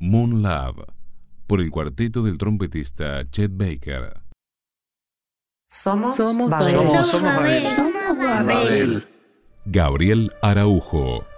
Moon Love, por el cuarteto del trompetista Chet Baker. Somos Somos Babel. Babel. Somos Babel. Somos Babel. Babel. Gabriel Araujo.